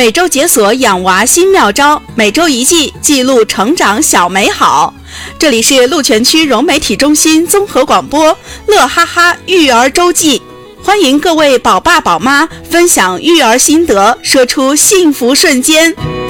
每周解锁养娃新妙招，每周一记记录成长小美好。这里是鹿泉区融媒体中心综合广播乐哈哈育儿周记，欢迎各位宝爸宝妈分享育儿心得，说出幸福瞬间。